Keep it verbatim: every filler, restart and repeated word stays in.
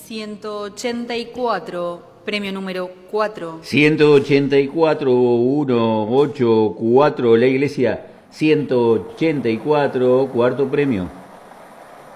ciento ochenta y cuatro, premio número cuatro. ciento ochenta y cuatro, uno, ocho, cuatro, la iglesia. ciento ochenta y cuatro, cuarto premio.